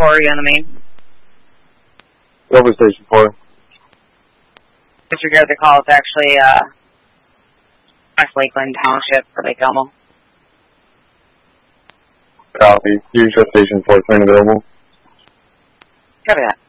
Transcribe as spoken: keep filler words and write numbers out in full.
four, are you on the main? Over station four. Disregard the call, it's actually, uh, West Lakeland Township for Lake Elmo. Copy. Use your station four, train available. Copy that.